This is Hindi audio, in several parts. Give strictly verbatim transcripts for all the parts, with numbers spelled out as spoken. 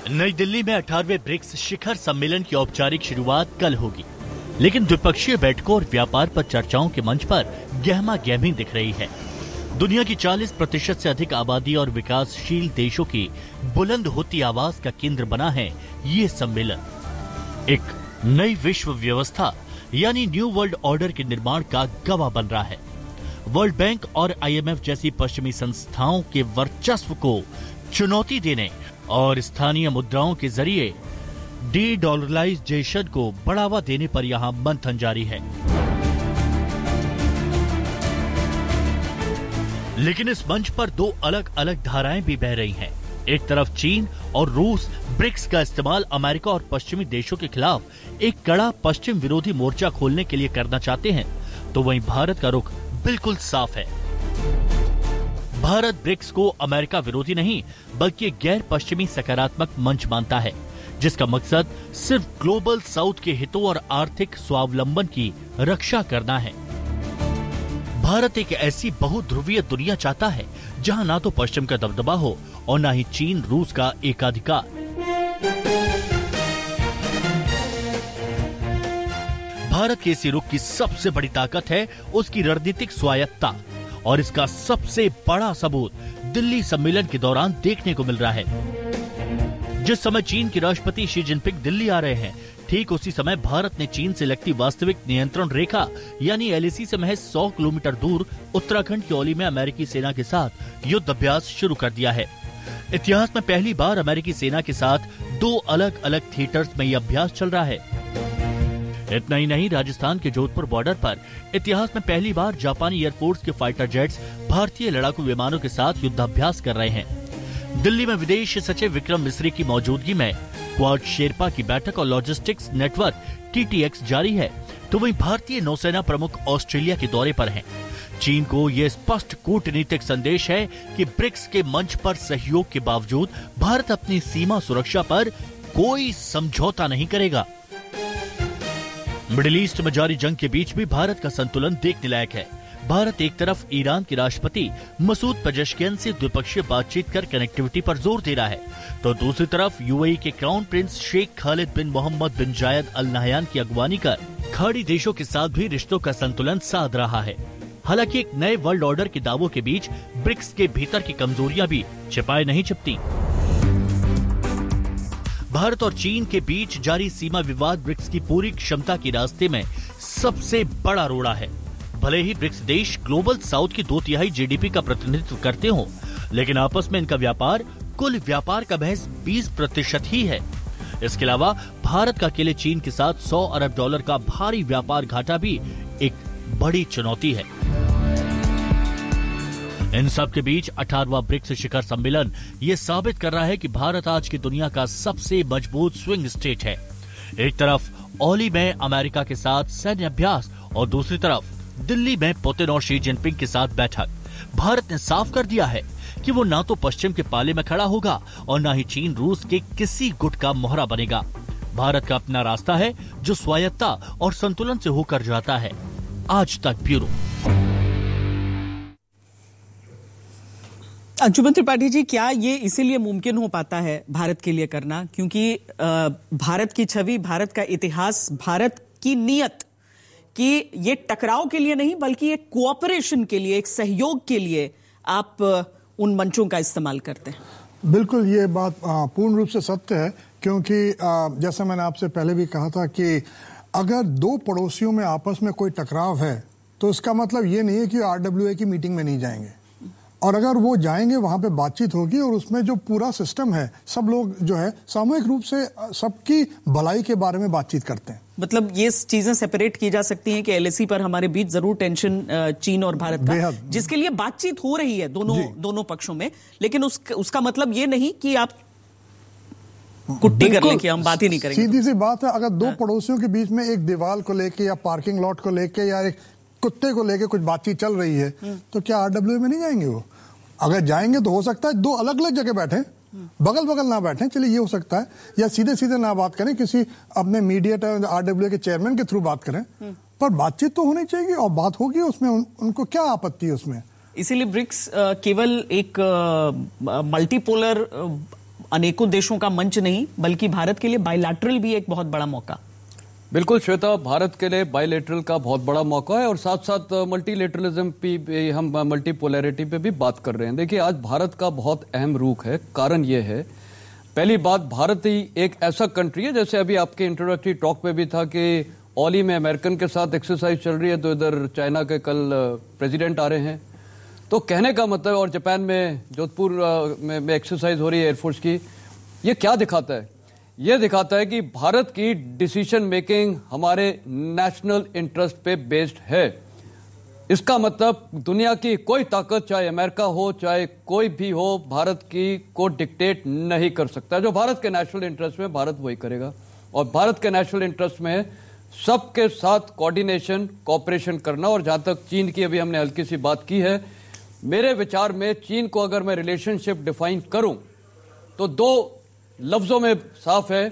नई दिल्ली में अठारहवें ब्रिक्स शिखर सम्मेलन की औपचारिक शुरुआत कल होगी, लेकिन द्विपक्षीय बैठकों और व्यापार पर चर्चाओं के मंच पर गहमा गहमी दिख रही है। दुनिया की चालीस प्रतिशत से अधिक आबादी और विकासशील देशों की बुलंद होती आवाज का केंद्र बना है ये सम्मेलन। एक नई विश्व व्यवस्था यानी न्यू वर्ल्ड ऑर्डर के निर्माण का गवाह बन रहा है। वर्ल्ड बैंक और आई एम एफ जैसी पश्चिमी संस्थाओं के वर्चस्व को चुनौती देने और स्थानीय मुद्राओं के जरिए डी डॉलराइजेशन को बढ़ावा देने पर यहां मंथन जारी है। लेकिन इस मंच पर दो अलग अलग धाराएं भी बह रही हैं। एक तरफ चीन और रूस ब्रिक्स का इस्तेमाल अमेरिका और पश्चिमी देशों के खिलाफ एक कड़ा पश्चिम विरोधी मोर्चा खोलने के लिए करना चाहते हैं, तो वहीं भारत का रुख बिल्कुल साफ है। भारत ब्रिक्स को अमेरिका विरोधी नहीं बल्कि गैर पश्चिमी सकारात्मक मंच मानता है, जिसका मकसद सिर्फ ग्लोबल साउथ के हितों और आर्थिक स्वावलंबन की रक्षा करना है। भारत एक ऐसी बहुध्रुवीय दुनिया चाहता है जहां ना तो पश्चिम का दबदबा हो और ना ही चीन रूस का एकाधिकार। भारत के इसी रुख की सबसे बड़ी ताकत है उसकी रणनीतिक स्वायत्तता, और इसका सबसे बड़ा सबूत दिल्ली सम्मेलन के दौरान देखने को मिल रहा है। जिस समय चीन के राष्ट्रपति शी जिनपिंग दिल्ली आ रहे हैं, ठीक उसी समय भारत ने चीन से लगती वास्तविक नियंत्रण रेखा यानी एल ए सी से महज सौ किलोमीटर दूर उत्तराखंड के औली में अमेरिकी सेना के साथ युद्ध अभ्यास शुरू कर दिया है। इतिहास में पहली बार अमेरिकी सेना के साथ दो अलग अलग थिएटर्स में यह अभ्यास चल रहा है। इतना ही नहीं, राजस्थान के जोधपुर बॉर्डर पर इतिहास में पहली बार जापानी एयरफोर्स के फाइटर जेट्स भारतीय लड़ाकू विमानों के साथ युद्धाभ्यास कर रहे हैं। दिल्ली में विदेश सचिव विक्रम मिस्री की मौजूदगी में क्वाड शेरपा की बैठक और logistics network T T x जारी है, तो वहीं भारतीय नौसेना प्रमुख ऑस्ट्रेलिया के दौरे पर हैं। चीन को यह स्पष्ट कूटनीतिक संदेश है कि ब्रिक्स के मंच पर सहयोग के बावजूद भारत अपनी सीमा सुरक्षा पर कोई समझौता नहीं करेगा। मिडिल ईस्ट में जारी जंग के बीच भी भारत का संतुलन देखने लायक है। भारत एक तरफ ईरान के राष्ट्रपति मसूद पेजेश्कियन से द्विपक्षीय बातचीत कर कनेक्टिविटी पर जोर दे रहा है, तो दूसरी तरफ यू ए ई के क्राउन प्रिंस शेख खालिद बिन मोहम्मद बिन जायद अल नहयान की अगवानी कर खाड़ी देशों के साथ भी रिश्तों का संतुलन साध रहा है। हालांकि एक नए वर्ल्ड ऑर्डर के दावों के बीच ब्रिक्स के भीतर की कमजोरियां भी छिपाए नहीं छिपती। भारत और चीन के बीच जारी सीमा विवाद ब्रिक्स की पूरी क्षमता के रास्ते में सबसे बड़ा रोड़ा है। भले ही ब्रिक्स देश ग्लोबल साउथ की दो तिहाई जी डी पी का प्रतिनिधित्व करते हों, लेकिन आपस में इनका व्यापार कुल व्यापार का महज बीस प्रतिशत ही है। इसके अलावा भारत का अकेले चीन के साथ सौ अरब डॉलर का भारी व्यापार घाटा भी एक बड़ी चुनौती है। इन सब के बीच अठारहवां ब्रिक्स शिखर सम्मेलन ये साबित कर रहा है कि भारत आज की दुनिया का सबसे मजबूत स्विंग स्टेट है। एक तरफ औली में अमेरिका के साथ सैन्य अभ्यास और दूसरी तरफ दिल्ली में पुतिन और शी जिनपिंग के साथ बैठक। भारत ने साफ कर दिया है कि वो ना तो पश्चिम के पाले में खड़ा होगा और ना ही चीन रूस के किसी गुट का मोहरा बनेगा। भारत का अपना रास्ता है जो स्वायत्तता और संतुलन से होकर जाता है। आज तक ब्यूरो। अंशुमन त्रिपाठी जी, क्या ये इसीलिए मुमकिन हो पाता है भारत के लिए करना क्योंकि भारत की छवि, भारत का इतिहास, भारत की नीयत कि ये टकराव के लिए नहीं बल्कि एक कोऑपरेशन के लिए, एक सहयोग के लिए आप उन मंचों का इस्तेमाल करते हैं? बिल्कुल, ये बात पूर्ण रूप से सत्य है क्योंकि जैसा मैंने आपसे पहले भी कहा था कि अगर दो पड़ोसियों में आपस में कोई टकराव है तो इसका मतलब ये नहीं है कि आर डब्ल्यू ए की मीटिंग में नहीं जाएंगे, और अगर वो जाएंगे वहां पे बातचीत होगी और उसमें जो पूरा सिस्टम है, सब लोग जो है सामूहिक रूप से सबकी भलाई के बारे में बातचीत करते हैं। मतलब ये चीजें सेपरेट की जा सकती हैं कि एल ए सी पर हमारे बीच जरूर टेंशन चीन और भारत का, जिसके लिए बातचीत हो रही है दोनों दोनों पक्षों में, लेकिन उस, उसका मतलब ये नहीं कि आप कुट्टी कर लें कि हम बात ही नहीं करेंगे। सीधी सी बात है, अगर दो पड़ोसियों के बीच में एक दीवार को लेके या पार्किंग लॉट को लेके या एक कुत्ते को लेके कुछ बातचीत चल रही है तो क्या आर डब्ल्यू ए में नहीं जाएंगे? वो अगर जाएंगे तो हो सकता है दो अलग अलग जगह बैठे, बगल बगल ना बैठे, चलिए ये हो सकता है, या सीधे सीधे ना बात करें, किसी अपने मीडिएटर आर डब्ल्यू ए के चेयरमैन के थ्रू बात करें, पर बातचीत तो होनी चाहिए और बात होगी उसमें, उन, उनको क्या आपत्ति है उसमें। इसीलिए ब्रिक्स केवल एक मल्टीपोलर अनेकों देशों का मंच नहीं बल्कि भारत के लिए बायलैटरल भी एक बहुत बड़ा मौका। बिल्कुल श्वेता, भारत के लिए बायलैटरल का बहुत बड़ा मौका है और साथ साथ मल्टीलेटरलिज्म पे हम मल्टीपोलैरिटी पे भी बात कर रहे हैं। देखिए, आज भारत का बहुत अहम रुख है। कारण ये है, पहली बात, भारत ही एक ऐसा कंट्री है, जैसे अभी आपके इंट्रोडक्टरी टॉक पे भी था कि ओली में अमेरिकन के साथ एक्सरसाइज चल रही है, तो इधर चाइना के कल प्रेसिडेंट आ रहे हैं। तो कहने का मतलब, और जापान में जोधपुर में, में एक्सरसाइज हो रही है एयरफोर्स की। ये क्या दिखाता है? ये दिखाता है कि भारत की डिसीजन मेकिंग हमारे नेशनल इंटरेस्ट पे बेस्ड है। इसका मतलब दुनिया की कोई ताकत, चाहे अमेरिका हो चाहे कोई भी हो, भारत की को डिक्टेट नहीं कर सकता। जो भारत के नेशनल इंटरेस्ट में, भारत वही करेगा। और भारत के नेशनल इंटरेस्ट में सबके साथ कोऑर्डिनेशन, कोऑपरेशन करना। और जहां तक चीन की अभी हमने हल्की सी बात की है, मेरे विचार में चीन को अगर मैं रिलेशनशिप डिफाइन करूं तो दो लफ्जों में साफ है,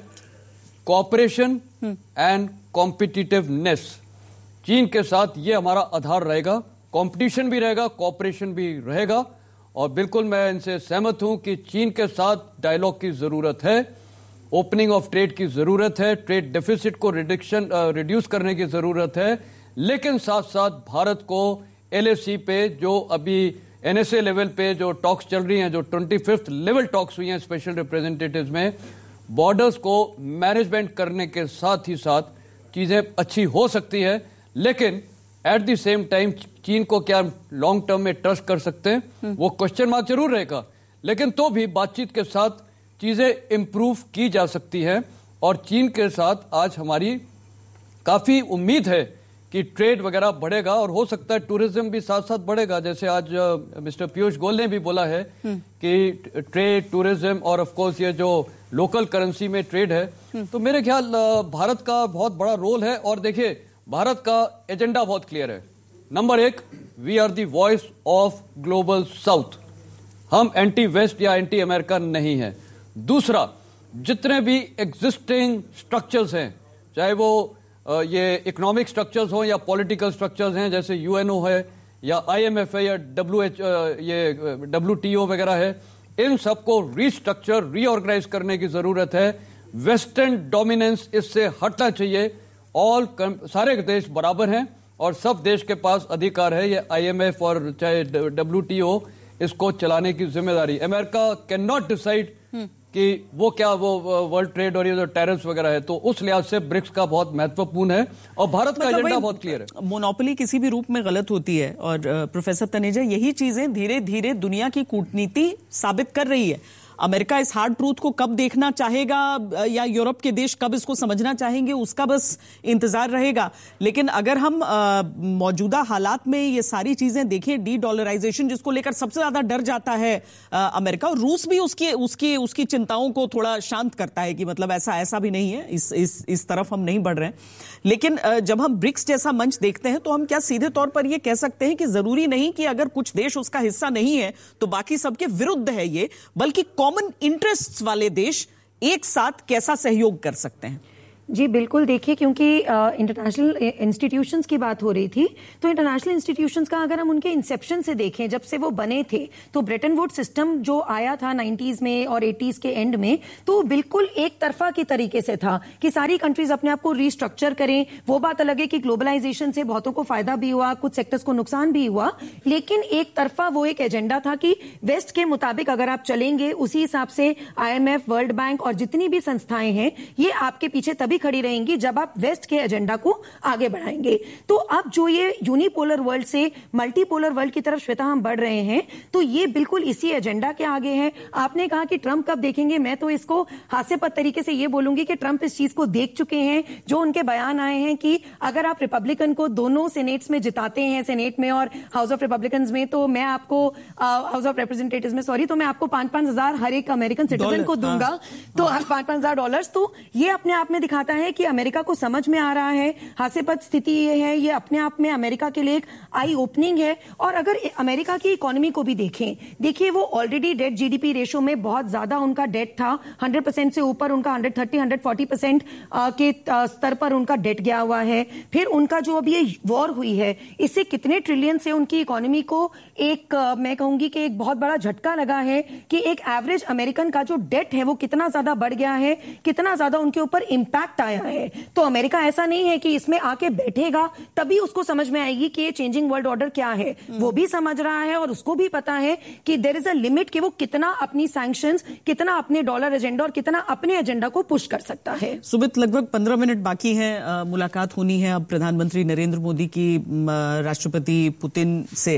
कोऑपरेशन एंड कॉम्पिटिटिवनेस। चीन के साथ ये हमारा आधार रहेगा, कंपटीशन भी रहेगा, कोऑपरेशन भी रहेगा। और बिल्कुल मैं इनसे सहमत हूं कि चीन के साथ डायलॉग की जरूरत है, ओपनिंग ऑफ ट्रेड की जरूरत है, ट्रेड डेफिसिट को रिडक्शन रिड्यूस करने की जरूरत है। लेकिन साथ साथ भारत को एलएसी पे, जो अभी एनएसए लेवल पे जो टॉक्स चल रही हैं, जो ट्वेंटी फिफ्थ लेवल टॉक्स हुई हैं स्पेशल रिप्रेजेंटेटिव्स में, बॉर्डर्स को मैनेजमेंट करने के साथ ही साथ चीजें अच्छी हो सकती है। लेकिन एट द सेम टाइम चीन को क्या लॉन्ग टर्म में ट्रस्ट कर सकते हैं, वो क्वेश्चन मार्क जरूर रहेगा। लेकिन तो भी बातचीत के साथ चीजें इंप्रूव की जा सकती है। और चीन के साथ आज हमारी काफी उम्मीद है कि ट्रेड वगैरह बढ़ेगा और हो सकता है टूरिज्म भी साथ साथ बढ़ेगा। जैसे आज मिस्टर पीयूष गोयल ने भी बोला है कि ट्रेड, टूरिज्म और ऑफ कोर्स ये जो लोकल करेंसी में ट्रेड है, तो मेरे ख्याल भारत का बहुत बड़ा रोल है। और देखिए, भारत का एजेंडा बहुत क्लियर है। नंबर एक, we are the voice of global south. हम एंटी वेस्ट या एंटी अमेरिका नहीं है। दूसरा, जितने भी एग्जिस्टिंग स्ट्रक्चर्स हैं, चाहे वो ये इकोनॉमिक स्ट्रक्चर्स हो या पॉलिटिकल स्ट्रक्चर्स हैं, जैसे यूएनओ है या आईएमएफ है या डब्ल्यू एच ये डब्ल्यूटीओ वगैरह है, इन सबको रीस्ट्रक्चर, रीऑर्गेनाइज करने की जरूरत है। वेस्टर्न डोमिनेंस इससे हटना चाहिए। ऑल सारे देश बराबर हैं और सब देश के पास अधिकार है। ये आईएमएफ और चाहे डब्ल्यूटीओ, इसको चलाने की जिम्मेदारी अमेरिका कैन नॉट डिसाइड कि वो क्या वो वर्ल्ड ट्रेड और ये जो टैरिफ्स वगैरह है। तो उस लिहाज से ब्रिक्स का बहुत महत्वपूर्ण है और भारत का एजेंडा बहुत क्लियर है। मोनोपोली किसी भी रूप में गलत होती है और प्रोफेसर तनेजा, यही चीजें धीरे धीरे दुनिया की कूटनीति साबित कर रही है। अमेरिका इस हार्ड ट्रूथ को कब देखना चाहेगा या यूरोप के देश कब इसको समझना चाहेंगे, उसका बस इंतजार रहेगा। लेकिन अगर हम मौजूदा हालात में ये सारी चीजें देखें, डी डॉलराइजेशन जिसको लेकर सबसे ज्यादा डर जाता है आ, अमेरिका, और रूस भी उसकी उसकी उसकी चिंताओं को थोड़ा शांत करता है कि मतलब ऐसा ऐसा भी नहीं है, इस इस इस तरफ हम नहीं बढ़ रहे हैं। लेकिन जब हम ब्रिक्स जैसा मंच देखते हैं तो हम क्या सीधे तौर पर यह कह सकते हैं कि जरूरी नहीं कि अगर कुछ देश उसका हिस्सा नहीं है तो बाकी सबके विरुद्ध है ये, बल्कि कॉमन इंटरेस्ट्स वाले देश एक साथ कैसा सहयोग कर सकते हैं? जी बिल्कुल, देखिए, क्योंकि इंटरनेशनल इंस्टीट्यूशंस की बात हो रही थी, तो इंटरनेशनल इंस्टीट्यूशंस का अगर हम उनके इंसेप्शन से देखें, जब से वो बने थे, तो ब्रेटन वुड्स सिस्टम जो आया था नाइंटीज़ में और एटीज़ के एंड में, तो बिल्कुल एक तरफा की तरीके से था कि सारी कंट्रीज अपने आप को रीस्ट्रक्चर करें। वो बात अलग है कि ग्लोबलाइजेशन से बहुतों को फायदा भी हुआ, कुछ सेक्टर्स को नुकसान भी हुआ, लेकिन एक तरफा वो एक एजेंडा था कि वेस्ट के मुताबिक अगर आप चलेंगे, उसी हिसाब से आईएमएफ, वर्ल्ड बैंक और जितनी भी संस्थाएं हैं, ये आपके पीछे तभी खड़ी रहेंगी जब आप वेस्ट के एजेंडा को आगे बढ़ाएंगे। तो अब जो ये यूनिपोलर वर्ल्ड से मल्टीपोलर वर्ल्ड की तरफ श्वेता हम बढ़ रहे हैं, तो ये बिल्कुल इसी एजेंडा के आगे है। आपने कहा कि ट्रंप कब देखेंगे, मैं तो इसको हास्यास्पद तरीके से ये बोलूंगी कि ट्रंप इस चीज को देख चुके हैं। जो उनके बयान आए हैं कि अगर आप रिपब्लिकन को दोनों सेनेट्स में जिताते हैं, सेनेट में और हाउस ऑफ रिपब्लिकन में, तो मैं आपको हाउस ऑफ रिप्रेजेंटेटिव्स में सॉरी तो मैं आपको पांच पांच हजार हर एक अमेरिकन सिटीजन को दूंगा, तो पांच पांच हजार डॉलर। तो ये अपने आप में दिखा दिखाता है कि अमेरिका को समझ में आ रहा है हास्यास्पद स्थिति ये है, ये अपने आप में अमेरिका के लिए एक आई ओपनिंग है। और अगर अमेरिका की इकोनॉमी को भी देखें, देखिए वो ऑलरेडी डेट जीडीपी रेशो में बहुत ज्यादा उनका डेट था, हंड्रेड परसेंट से ऊपर उनका hundred thirty hundred forty percent के स्तर पर उनका डेट गया हुआ है। फिर उनका जो अब ये वॉर हुई है, इससे कितने ट्रिलियन से उनकी इकोनॉमी को एक मैं कहूंगी कि एक बहुत बड़ा झटका लगा है कि एक एवरेज अमेरिकन का जो डेट है वो कितना ज्यादा बढ़ गया है, कितना ज्यादा उनके ऊपर इंपैक्ट आया है। तो अमेरिका ऐसा नहीं है कि इसमें आके बैठेगा तभी उसको समझ में आएगी कि ये चेंजिंग वर्ल्ड ऑर्डर क्या है। वो भी समझ रहा है और उसको भी पता है कि देयर इज अ लिमिट कि वो कितना अपनी सैंक्शंस, कितना अपने डॉलर एजेंडा और कितना अपने एजेंडा को पुश कर सकता है। सुमित, लगभग पंद्रह मिनट बाकी हैं, मुलाकात होनी है अब प्रधानमंत्री नरेंद्र मोदी की राष्ट्रपति पुतिन से।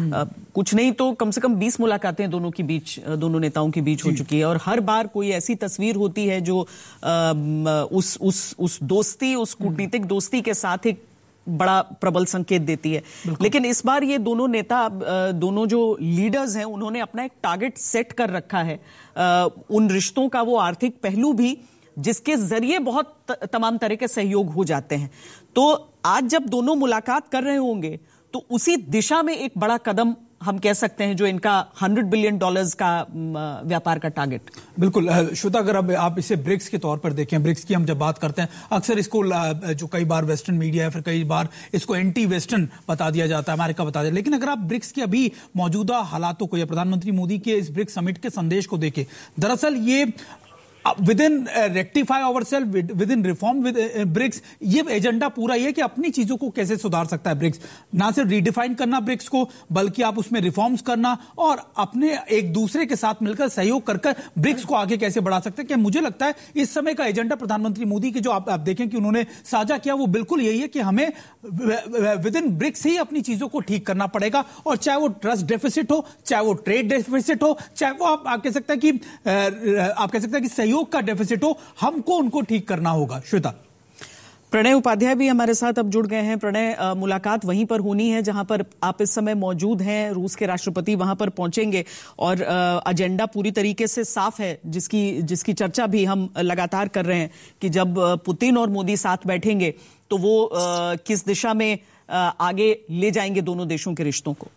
कुछ नहीं तो कम से कम बीस मुलाकातें दोनों के बीच, दोनों नेताओं के बीच हो चुकी है और हर बार कोई ऐसी तस्वीर होती है जो आ, उस उस उस दोस्ती, उस कूटनीतिक दोस्ती के साथ एक बड़ा प्रबल संकेत देती है। लेकिन इस बार ये दोनों नेता, दोनों जो लीडर्स हैं, उन्होंने अपना एक टारगेट सेट कर रखा है, उन रिश्तों का वो आर्थिक पहलू भी जिसके जरिए बहुत तमाम तरह के सहयोग हो जाते हैं। तो आज जब दोनों मुलाकात कर रहे होंगे तो उसी दिशा में एक बड़ा कदम हम कह सकते हैं, जो इनका हंड्रेड बिलियन डॉलर्स का व्यापार का टारगेट। बिल्कुल श्वेता, अगर अब आप इसे ब्रिक्स के तौर पर देखें, ब्रिक्स की हम जब बात करते हैं अक्सर इसको जो कई बार वेस्टर्न मीडिया है, फिर कई बार इसको एंटी वेस्टर्न बता दिया जाता है, अमेरिका बता दिया। लेकिन अगर आप ब्रिक्स के अभी मौजूदा हालातों को या प्रधानमंत्री मोदी के इस ब्रिक्स समिट के संदेश को देखें, दरअसल ये with in rectify our self, with in reform with BRICS, ये एजेंडा पूरा ये कि अपनी चीजों को कैसे सुधार सकता है ब्रिक्स। ना सिर्फ रीडिफाइन करना ब्रिक्स को, बल्कि आप उसमें रिफॉर्म्स करना और अपने एक दूसरे के साथ मिलकर सहयोग कर कर ब्रिक्स को आगे कैसे बढ़ा सकते हैं। क्या मुझे लगता है इस समय का एजेंडा प्रधानमंत्री मोदी की जो आप, आप देखें कि उन्होंने साझा किया, वो बिल्कुल यही है कि हमें विद इन ब्रिक्स ही अपनी चीजों को ठीक करना पड़ेगा। और चाहे वो ट्रस्ट डेफिसिट हो, चाहे वो ट्रेड डेफिसिट हो, चाहे वो आप, आप कह सकते हैं कि आप कह सकते हैं कि सहयोग का डेफिसिट हो, हमको उनको ठीक करना होगा। श्वेता, प्रणय उपाध्याय भी हमारे साथ अब जुड़ गए हैं। प्रणय, मुलाकात वहीं पर होनी है जहां पर आप इस समय मौजूद हैं, रूस के राष्ट्रपति वहां पर पहुंचेंगे और एजेंडा पूरी तरीके से साफ है, जिसकी जिसकी चर्चा भी हम लगातार कर रहे हैं कि जब पुतिन और मोदी साथ बैठेंगे तो वो आ, किस दिशा में आ, आगे ले जाएंगे दोनों देशों के रिश्तों को।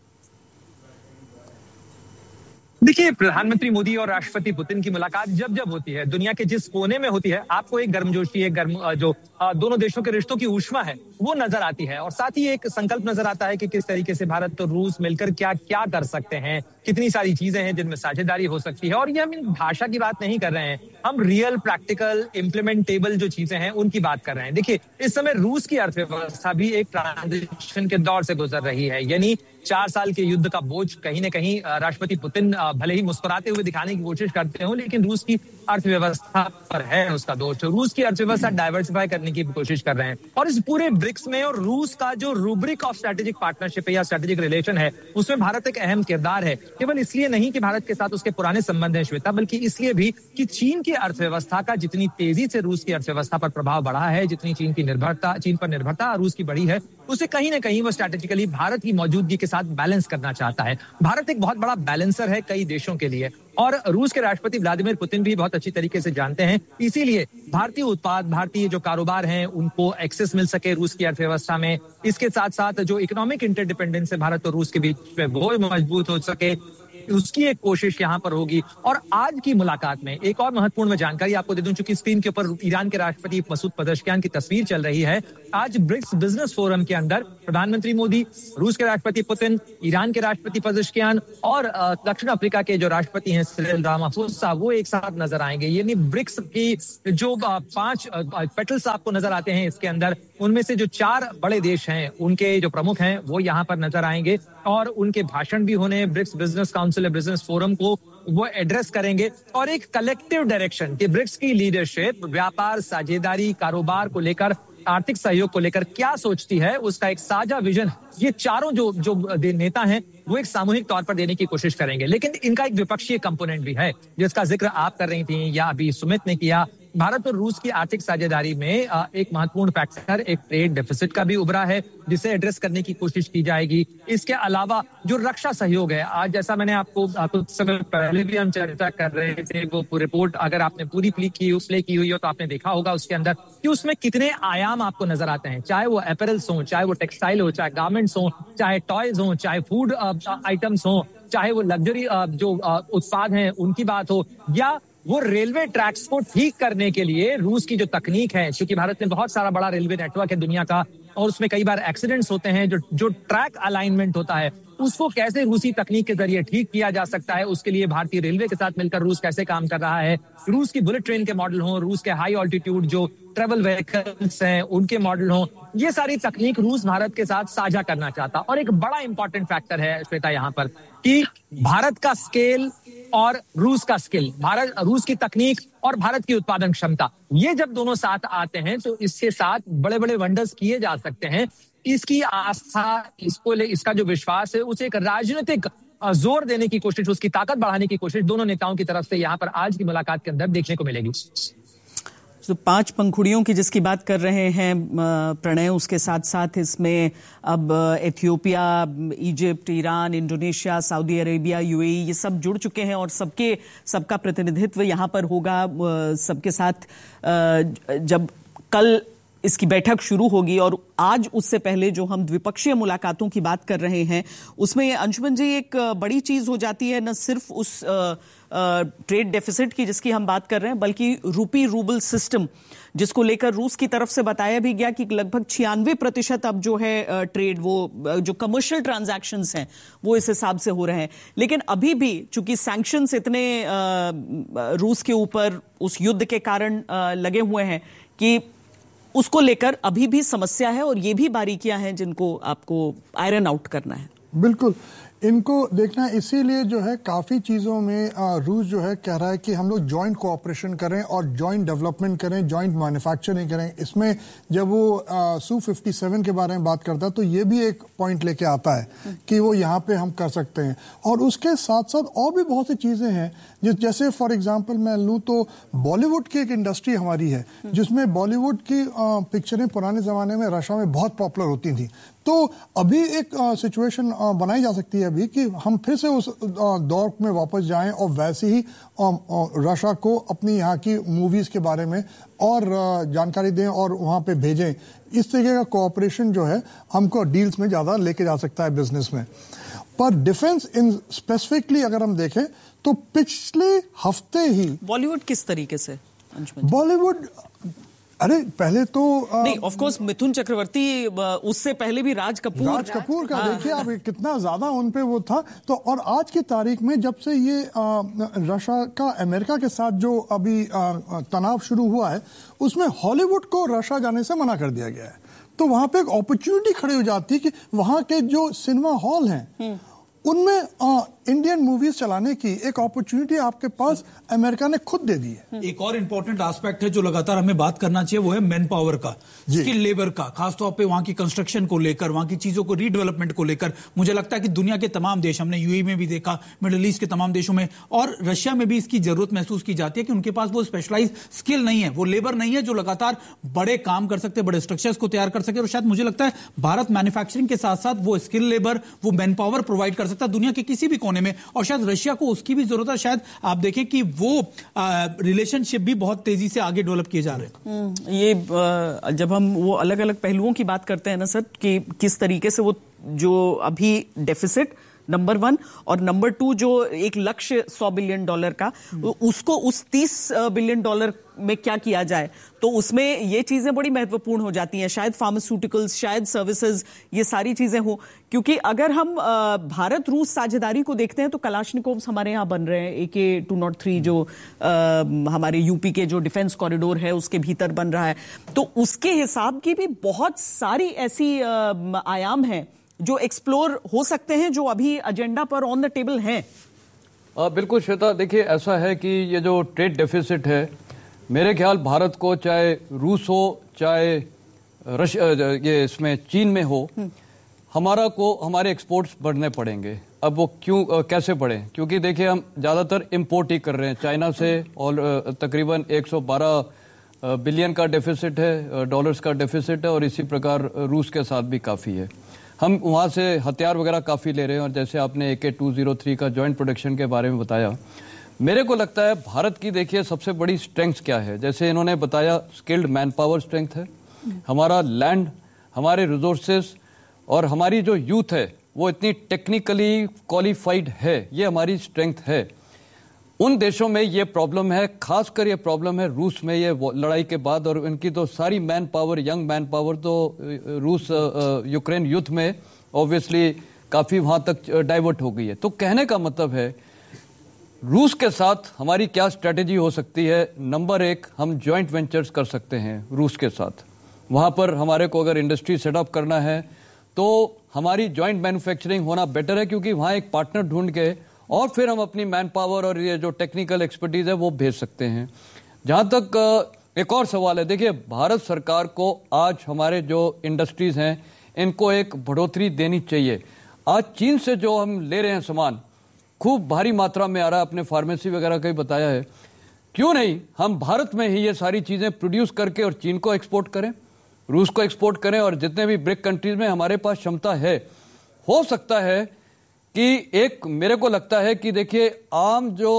देखिए, प्रधानमंत्री मोदी और राष्ट्रपति पुतिन की मुलाकात जब जब होती है, दुनिया के जिस कोने में होती है, आपको एक गर्मजोशी, एक गर्म जो दोनों देशों के रिश्तों की ऊष्मा है वो नजर आती है। और साथ ही एक संकल्प नजर आता है कि किस तरीके से भारत और रूस मिलकर क्या क्या कर सकते हैं, कितनी सारी चीजें हैं जिनमें साझेदारी हो सकती है। और ये हम भाषा की बात नहीं कर रहे हैं, हम रियल प्रैक्टिकल इम्प्लीमेंटेबल जो चीजें हैं उनकी बात कर रहे हैं। देखिए, इस समय रूस की अर्थव्यवस्था भी एक ट्रांजिशन के दौर से गुजर रही है, यानी चार साल के युद्ध का बोझ कहीं ना कहीं राष्ट्रपति पुतिन भले ही मुस्कुराते हुए दिखाने की कोशिश करते हो, लेकिन रूस की अर्थव्यवस्था पर है उसका दोष। रूस की अर्थव्यवस्था डाइवर्सिफाई करने की कोशिश कर रहे हैं और इस पूरे ब्रिक्स में और रूस का जो रूब्रिक ऑफ स्ट्रेटेजिक पार्टनरशिप है या स्ट्रेटेजिक रिलेशन है, उसमें भारत एक अहम किरदार है। केवल इसलिए नहीं कि भारत के साथ उसके पुराने संबंध हैं श्वेता, बल्कि इसलिए भी कि चीन की अर्थव्यवस्था का जितनी तेजी से रूस की अर्थव्यवस्था पर प्रभाव बढ़ा है, जितनी चीन की निर्भरता चीन पर निर्भरता रूस की बढ़ी है, उसे कहीं ना कहीं वो स्ट्रैटेजिकली भारत की मौजूदगी के साथ बैलेंस करना चाहता है। भारत एक बहुत बड़ा बैलेंसर है कई देशों के लिए और रूस के राष्ट्रपति व्लादिमीर पुतिन भी बहुत अच्छी तरीके से जानते हैं। इसीलिए भारतीय उत्पाद, भारतीय जो कारोबार हैं, उनको एक्सेस मिल सके रूस की अर्थव्यवस्था में। इसके साथ साथ जो इकोनॉमिक इंटरडिपेंडेंस है भारत और रूस के बीच में, वो मजबूत हो सके, उसकी एक कोशिश यहाँ पर होगी। और आज की मुलाकात में एक और महत्वपूर्ण जानकारी आपको दे दूं, चूंकि स्क्रीन के ऊपर ईरान के राष्ट्रपति मसूद पजश्कियान की तस्वीर चल रही है। आज ब्रिक्स बिजनेस फोरम के अंदर प्रधानमंत्री मोदी, रूस के राष्ट्रपति पुतिन, ईरान के राष्ट्रपति पजश्कियान और दक्षिण अफ्रीका के जो राष्ट्रपति हैं सिरिल रामाफोसा, वो एक साथ नजर आएंगे। यानी ब्रिक्स की जो पांच पेटल्स आपको नजर आते हैं इसके अंदर, उनमें से जो चार बड़े देश हैं उनके जो प्रमुख हैं वो यहाँ पर नजर आएंगे और उनके भाषण भी होने। BRICS business council, business forum को वो एड्रेस करेंगे और एक कलेक्टिव डायरेक्शन कि ब्रिक्स की लीडरशिप व्यापार, साझेदारी, कारोबार को लेकर, आर्थिक सहयोग को लेकर क्या सोचती है, उसका एक साझा विजन ये चारों जो जो नेता हैं वो एक सामूहिक तौर पर देने की कोशिश करेंगे। लेकिन इनका एक विपक्षीय कंपोनेंट भी है जिसका जिक्र आप कर रही थी या अभी सुमित ने किया, भारत और रूस की आर्थिक साझेदारी में एक महत्वपूर्ण फैक्टर एक ट्रेड डेफिसिट का भी उभरा है, जिसे एड्रेस करने की कोशिश की जाएगी। इसके अलावा जो रक्षा सहयोग है, आज जैसा मैंने आपको कुछ समय पहले भी हम चर्चा कर रहे थे, वो रिपोर्ट अगर आपने पूरी प्ले की प्ले की हुई हो तो आपने देखा होगा उसके अंदर कि उसमें कितने आयाम आपको नजर आते हैं, चाहे वो अपैरल्स हो, चाहे वो टेक्सटाइल हो, चाहे गारमेंट्स हो, चाहे टॉयज हो, चाहे फूड आइटम्स हो, चाहे वो लग्जरी जो उत्पाद हैं उनकी बात हो, या वो रेलवे ट्रैक्स को ठीक करने के लिए रूस की जो तकनीक है, क्योंकि भारत में बहुत सारा बड़ा रेलवे नेटवर्क है दुनिया का और उसमें कई बार एक्सीडेंट्स होते हैं, जो जो ट्रैक अलाइनमेंट होता है उसको कैसे रूसी तकनीक के जरिए ठीक किया जा सकता है, उसके लिए भारतीय रेलवे के साथ मिलकर रूस कैसे काम कर रहा है। रूस की बुलेट ट्रेन के मॉडल हों, रूस के हाई ऑल्टीट्यूड जो ट्रेवल व्हीकल्स हैं उनके मॉडल हों, ये सारी तकनीक रूस भारत के साथ साझा करना चाहता। और एक बड़ा इंपॉर्टेंट फैक्टर है श्वेता यहाँ पर कि भारत का स्केल और रूस का स्किल, भारत रूस की तकनीक और भारत की उत्पादन क्षमता, ये जब दोनों साथ आते हैं तो इसके साथ बड़े बड़े वंडर्स किए जा सकते हैं। इसकी आस्था, इसको ले इसका जो विश्वास है, उसे एक राजनीतिक जोर देने की कोशिश, उसकी ताकत बढ़ाने की कोशिश दोनों नेताओं की तरफ से यहाँ पर आज की मुलाकात के अंदर देखने को मिलेगी। तो पांच पंखुड़ियों की जिसकी बात कर रहे हैं प्रणय, उसके साथ साथ इसमें अब Ethiopia, Egypt, Iran, Indonesia, Saudi Arabia, UAE, ये सब जुड़ चुके हैं और सबके सबका प्रतिनिधित्व यहाँ पर होगा। सबके साथ जब कल इसकी बैठक शुरू होगी और आज उससे पहले जो हम द्विपक्षीय मुलाकातों की बात कर रहे हैं उसमें अंशुमन जी एक बड़ी चीज हो जाती है, न सिर्फ उस ट्रेड डेफिसिट की जिसकी हम बात कर रहे हैं, बल्कि रूपी रूबल सिस्टम जिसको लेकर रूस की तरफ से बताया भी गया कि लगभग छियानवे प्रतिशत अब जो है ट्रेड, वो जो कमर्शियल ट्रांजैक्शंस हैं वो इस हिसाब से हो रहे हैं। लेकिन अभी भी चूंकि सैंक्शंस इतने रूस के ऊपर उस युद्ध के कारण लगे हुए हैं कि उसको लेकर अभी भी समस्या है और ये भी बारीकियां हैं जिनको आपको आयरन आउट करना है। बिल्कुल, इनको देखना है। इसीलिए जो है काफ़ी चीज़ों में रूस जो है कह रहा है कि हम लोग जॉइंट कोऑपरेशन करें और जॉइंट डेवलपमेंट करें, जॉइंट मैन्युफैक्चरिंग करें। इसमें जब वो सू फिफ्टी सेवन के बारे में बात करता है तो ये भी एक पॉइंट लेके आता है कि वो यहाँ पे हम कर सकते हैं। और उसके साथ साथ और भी बहुत सी चीज़ें हैं, जैसे फॉर एग्जांपल मैं लूँ तो बॉलीवुड की एक इंडस्ट्री हमारी है जिसमें बॉलीवुड की पिक्चरें पुराने ज़माने में रशिया में बहुत पॉपुलर होती थी। तो अभी एक सिचुएशन बनाई जा सकती है अभी कि हम फिर से उस दौर में वापस जाएं और वैसे ही रशिया को अपनी यहाँ की मूवीज़ के बारे में और जानकारी दें और वहाँ पे भेजें। इस तरीके का कोऑपरेशन जो है हमको डील्स में ज़्यादा लेके जा सकता है बिजनेस में। पर डिफेंस इन स्पेसिफिकली अगर हम देखें तो पिछले हफ्ते ही बॉलीवुड किस तरीके से, बॉलीवुड अरे पहले तो आ, नहीं, ऑफ कोर्स मिथुन चक्रवर्ती, उससे पहले भी राज कपूर राज कपूर का हाँ, देखिए आप कितना ज्यादा उन पे वो था। तो और आज की तारीख में जब से ये रशिया का अमेरिका के साथ जो अभी आ, तनाव शुरू हुआ है उसमें हॉलीवुड को रशिया जाने से मना कर दिया गया है। तो वहां पे एक अपॉर्चुनिटी खड़ी हो जाती है कि वहां के जो सिनेमा हॉल हैं उनमें आ, इंडियन मूवीज चलाने की एक अपॉर्चुनिटी आपके पास अमेरिका ने खुद दे दी है। एक और इंपॉर्टेंट एस्पेक्ट है जो लगातार हमें बात करना चाहिए, वो है मैन पावर का, स्किल लेबर का, खासतौर पे वहां की कंस्ट्रक्शन को लेकर, वहां की चीजों को रीडेवलपमेंट को लेकर। मुझे लगता है कि दुनिया के तमाम देश, हमने यूएई में भी देखा, मिडिल ईस्ट के तमाम देशों में और रशिया में भी इसकी जरूरत महसूस की जाती है कि उनके पास वो स्पेशलाइज स्किल नहीं है, वो लेबर नहीं है जो लगातार बड़े काम कर सकते, बड़े स्ट्रक्चर्स को तैयार कर सके। और शायद मुझे लगता है भारत मैन्युफैक्चरिंग के साथ साथ वो स्किल लेबर, वो मैन पावर प्रोवाइड कर सकता है दुनिया के किसी भी कोने में। और शायद रशिया को उसकी भी जरूरत है। शायद आप देखें कि वो रिलेशनशिप भी बहुत तेजी से आगे डेवलप किए जा रहे हैं। ये आ, जब हम वो अलग अलग पहलुओं की बात करते हैं ना सर, कि किस तरीके से वो जो अभी डेफिसिट नंबर वन और नंबर टू जो एक लक्ष्य सौ बिलियन डॉलर का, उसको उस तीस बिलियन डॉलर में क्या किया जाए, तो उसमें ये चीजें बड़ी महत्वपूर्ण हो जाती हैं। शायद फार्मास्यूटिकल्स, शायद सर्विसेज, ये सारी चीजें हो। क्योंकि अगर हम भारत रूस साझेदारी को देखते हैं तो कलाशनिकोव्स हमारे यहाँ बन रहे हैं, ए के टू नॉट थ्री जो आ, हमारे यूपी के जो डिफेंस कॉरिडोर है उसके भीतर बन रहा है। तो उसके हिसाब की भी बहुत सारी ऐसी आ, आयाम हैं जो एक्सप्लोर हो सकते हैं, जो अभी एजेंडा पर ऑन द टेबल हैं। बिल्कुल श्वेता, देखिए ऐसा है कि ये जो ट्रेड डेफिसिट है, मेरे ख्याल भारत को, चाहे रूस हो चाहे रशिया, ये इसमें चीन में हो, हमारा को हमारे एक्सपोर्ट्स बढ़ने पड़ेंगे। अब वो क्यों कैसे बढ़े? क्योंकि देखिए हम ज़्यादातर इम्पोर्ट ही कर रहे हैं चाइना से, और तकरीबन एक सौ बारह बिलियन का डेफिसिट है, डॉलर्स का डेफिसिट है, और इसी प्रकार रूस के साथ भी काफ़ी है। हम वहाँ से हथियार वगैरह काफ़ी ले रहे हैं, और जैसे आपने ए के टू ज़ीरो थ्री का जॉइंट प्रोडक्शन के बारे में बताया, मेरे को लगता है भारत की देखिए सबसे बड़ी स्ट्रेंथ क्या है। जैसे इन्होंने बताया स्किल्ड मैन पावर स्ट्रेंथ है, हमारा लैंड, हमारे रिसोर्सेज, और हमारी जो यूथ है वो इतनी टेक्निकली क्वालिफाइड है, ये हमारी स्ट्रेंथ है। उन देशों में ये प्रॉब्लम है, खासकर ये प्रॉब्लम है रूस में ये लड़ाई के बाद, और इनकी तो सारी man power, young man power तो रूस यूक्रेन युद्ध में ऑब्वियसली काफ़ी वहाँ तक डाइवर्ट हो गई है। तो कहने का मतलब है रूस के साथ हमारी क्या स्ट्रेटेजी हो सकती है? नंबर एक, हम जॉइंट वेंचर्स कर सकते हैं रूस के साथ। वहाँ पर हमारे को अगर इंडस्ट्री सेटअप करना है तो हमारी जॉइंट मैन्युफैक्चरिंग होना बेटर है, क्योंकि वहाँ एक पार्टनर ढूंढ के और फिर हम अपनी मैन पावर और ये जो टेक्निकल एक्सपर्टीज है वो भेज सकते हैं। जहाँ तक एक और सवाल है, देखिए भारत सरकार को आज हमारे जो इंडस्ट्रीज हैं इनको एक बढ़ोतरी देनी चाहिए। आज चीन से जो हम ले रहे हैं सामान खूब भारी मात्रा में आ रहा है, अपने फार्मेसी वगैरह का ही बताया है, क्यों नहीं हम भारत में ही ये सारी चीजें प्रोड्यूस करके और चीन को एक्सपोर्ट करें, रूस को एक्सपोर्ट करें, और जितने भी ब्रिक कंट्रीज में हमारे पास क्षमता है। हो सकता है कि एक मेरे को लगता है कि देखिए आम जो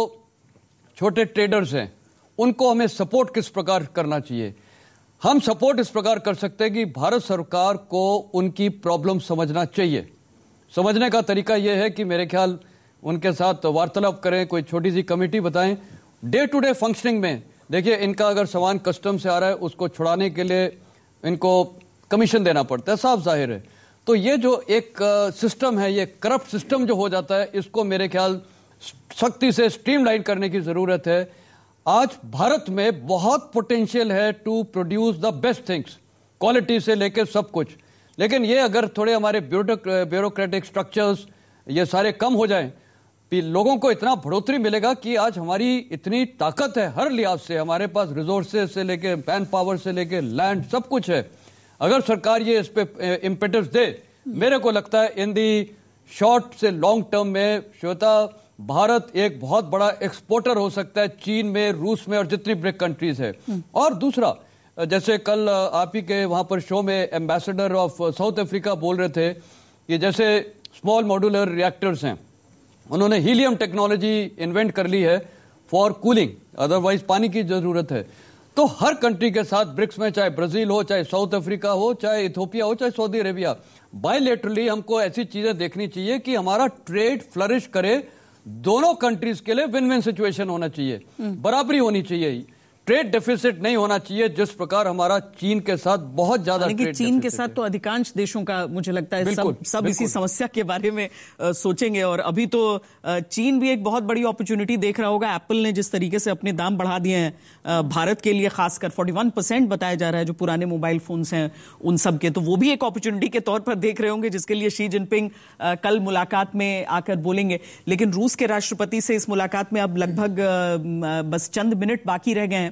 छोटे ट्रेडर्स हैं उनको हमें सपोर्ट किस प्रकार करना चाहिए। हम सपोर्ट इस प्रकार कर सकते हैं कि भारत सरकार को उनकी प्रॉब्लम समझना चाहिए। समझने का तरीका यह है कि मेरे ख्याल उनके साथ वार्तालाप करें, कोई छोटी सी कमेटी बताएं, डे टू डे फंक्शनिंग में देखिए इनका अगर सामान कस्टम से आ रहा है उसको छुड़ाने के लिए इनको कमीशन देना पड़ता है, साफ जाहिर है। तो ये जो एक सिस्टम है, ये करप्ट सिस्टम जो हो जाता है, इसको मेरे ख्याल सख्ती से स्ट्रीमलाइन करने की जरूरत है। आज भारत में बहुत पोटेंशियल है to produce the best things, quality से लेकर सब कुछ, लेकिन ये अगर थोड़े हमारे ब्यूरोक्रेटिक स्ट्रक्चर्स ये सारे कम हो जाएं, लोगों को इतना बढ़ोतरी मिलेगा कि आज हमारी इतनी ताकत है हर लिहाज से, हमारे पास रिसोर्सेज से लेके मैन पावर से लेके लैंड सब कुछ है। अगर सरकार ये इस पे इम्पेटस दे, मेरे को लगता है इन दी शॉर्ट से लॉन्ग टर्म में श्वेता भारत एक बहुत बड़ा एक्सपोर्टर हो सकता है चीन में, रूस में और जितनी ब्रिक कंट्रीज है। और दूसरा, जैसे कल आप ही के वहां पर शो में एम्बेसडर ऑफ साउथ अफ्रीका बोल रहे थे कि जैसे स्मॉल मॉड्यूलर रिएक्टर्स हैं, उन्होंने हीलियम टेक्नोलॉजी इन्वेंट कर ली है फॉर कूलिंग, अदरवाइज पानी की जरूरत है। तो हर कंट्री के साथ ब्रिक्स में, चाहे ब्राजील हो, चाहे साउथ अफ्रीका हो, चाहे इथियोपिया हो, चाहे सऊदी अरेबिया, बायलैटरली हमको ऐसी चीजें देखनी चाहिए कि हमारा ट्रेड फ्लरिश करे। दोनों कंट्रीज के लिए विन विन सिचुएशन होना चाहिए, बराबरी होनी चाहिए, ट्रेड डेफिसिट नहीं होना चाहिए जिस प्रकार हमारा चीन के साथ बहुत ज्यादा ट्रेड चीन के साथ तो अधिकांश देशों का मुझे लगता है सब सब इसी समस्या के बारे में आ, सोचेंगे। और अभी तो आ, चीन भी एक बहुत बड़ी अपॉर्चुनिटी देख रहा होगा। एप्पल ने जिस तरीके से अपने दाम बढ़ा दिए हैं आ, भारत के लिए, खासकर इकतालीस परसेंट बताया जा रहा है जो पुराने मोबाइल फोन्स हैं उन सब के, तो वो भी एक अपॉर्चुनिटी के तौर पर देख रहे होंगे, जिसके लिए शी जिनपिंग आ, कल मुलाकात में आकर बोलेंगे। लेकिन रूस के राष्ट्रपति से इस मुलाकात में अब लगभग आ, बस चंद मिनट बाकी रह गए हैं।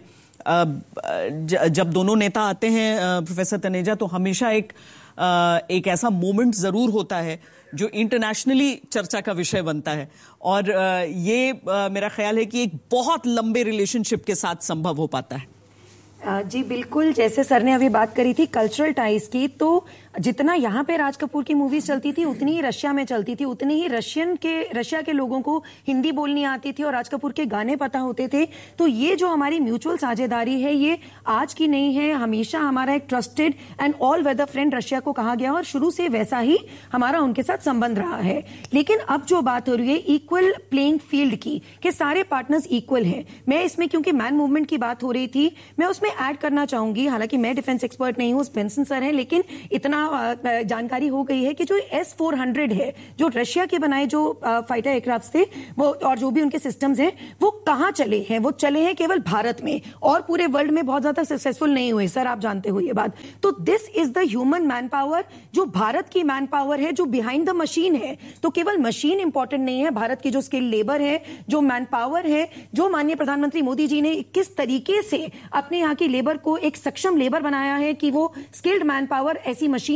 जब दोनों नेता आते हैं प्रोफेसर तनेजा, तो हमेशा एक एक ऐसा मोमेंट जरूर होता है जो इंटरनेशनली चर्चा का विषय बनता है, और ये मेरा ख्याल है कि एक बहुत लंबे रिलेशनशिप के साथ संभव हो पाता है। जी बिल्कुल, जैसे सर ने अभी बात करी थी कल्चरल टाइज की, तो जितना यहाँ पे राज कपूर की मूवीज चलती थी उतनी ही रशिया में चलती थी, उतनी ही रशियन के रशिया के लोगों को हिंदी बोलनी आती थी और राज कपूर के गाने पता होते थे। तो ये जो हमारी म्यूचुअल साझेदारी है ये आज की नहीं है, हमेशा हमारा एक trusted and all weather friend Russia को कहा गया और शुरू से वैसा ही हमारा उनके साथ संबंध रहा है। लेकिन अब जो बात हो रही है इक्वल प्लेइंग फील्ड की, कि सारे पार्टनर्स इक्वल हैं, मैं इसमें क्योंकि मैन मूवमेंट की बात हो रही थी मैं उसमें ऐड करना चाहूंगी, हालांकि मैं डिफेंस एक्सपर्ट नहीं हूं, बेंसन सर हैं, लेकिन इतना जानकारी हो गई है कि जो एस फोर हंड्रेड है, जो रशिया के बनाए जो फाइटर एयरक्राफ्ट थे वो और जो भी उनके सिस्टम्स हैं वो कहां चले हैं? वो चले हैं केवल भारत में और पूरे वर्ल्ड में बहुत ज्यादा सक्सेसफुल नहीं हुए, सर आप जानते हो ये बात। तो this is the human man power, जो भारत की मैन पावर है, जो बिहाइंड द मशीन है। तो केवल मशीन इंपॉर्टेंट नहीं है, भारत की जो स्किल लेबर है, जो मैन पावर है, जो माननीय प्रधानमंत्री मोदी जी ने किस तरीके से अपने यहाँ की लेबर को एक सक्षम लेबर बनाया है कि वो स्किल्ड मैन पावर ऐसी मशीन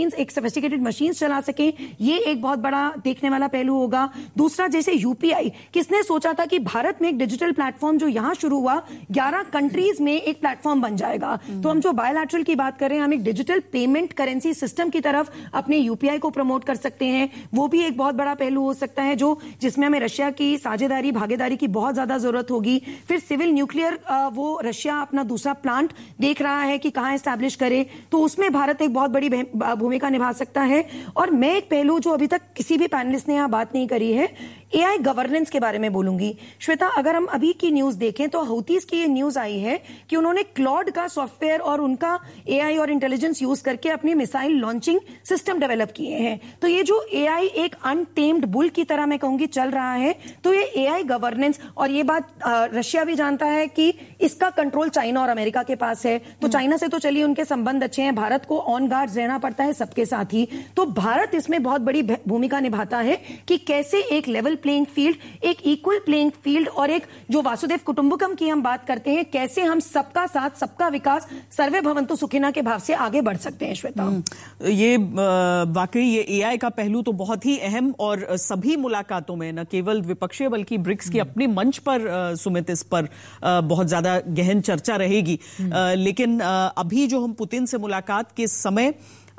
मशीन्स, एक सोफिस्टिकेटेड मशीन्स चला सकें, ये एक बहुत बड़ा देखने वाला पहलू होगा। दूसरा, जैसे यूपीआई, किसने सोचा था कि भारत में एक डिजिटल प्लेटफॉर्म जो यहां शुरू हुआ ग्यारह कंट्रीज में एक प्लेटफॉर्म बन जाएगा। तो हम जो बायलैटरल की बात कर रहे हैं, हम एक डिजिटल पेमेंट करेंसी सिस्टम की तरफ अपने यूपीआई को प्रमोट कर सकते हैं, वो भी एक बहुत बड़ा पहलू हो सकता है, जो जिसमें हमें रशिया की साझेदारी, भागीदारी की बहुत ज्यादा जरूरत होगी। फिर सिविल न्यूक्लियर, वो रशिया अपना दूसरा प्लांट देख रहा है कि कहां एस्टैब्लिश करे, तो उसमें भारत एक बहुत बड़ी भूमिका निभा सकता है। और मैं एक पहलू जो अभी तक किसी भी पैनलिस्ट ने यहां बात नहीं करी है, एआई गवर्नेंस के बारे में बोलूंगी। श्वेता, अगर हम अभी की न्यूज देखें तो हouthis की ये न्यूज आई है कि उन्होंने क्लॉड का सॉफ्टवेयर और उनका एआई और इंटेलिजेंस यूज करके अपनी मिसाइल लॉन्चिंग सिस्टम डेवलप किए हैं। तो ये जो एआई एक अनटेम्ड बुल की तरह मैं कहूंगी चल रहा है, तो ये एआई गवर्नेंस, और ये बात आ, रशिया भी जानता है कि इसका कंट्रोल चाइना और अमेरिका के पास है। तो चाइना से तो चलिए उनके संबंध अच्छे हैं, भारत को ऑन गार्ड रहना पड़ता है सबके साथ ही। तो भारत इसमें बहुत बड़ी भूमिका निभाता है कि कैसे एक लेवल प्लेइंग फील्ड, एक इक्वल प्लेइंग फील्ड, और एक जो वासुदेव कुटुंबकम की हम बात करते हैं, कैसे हम सबका साथ, सबका विकास, सर्वे भवन्तु सुखिना के भाव से आगे बढ़ सकते हैं। श्वेता, ये वाकई ये एआई का पहलू तो बहुत ही अहम, और सभी मुलाकातों में न केवल द्विपक्षीय बल्कि ब्रिक्स की अपनी मंच पर सुमित इस पर बहुत ज्यादा गहन चर्चा रहेगी। लेकिन अभी जो हम पुतिन से मुलाकात के समय